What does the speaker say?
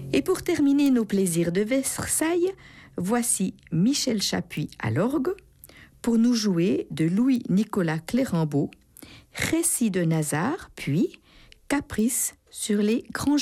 Et pour terminer nos plaisirs de Versailles, voici Michel Chapuis à l'orgue pour nous jouer de Louis-Nicolas Clérambault, Récit de Nazare, puis Caprice sur les grands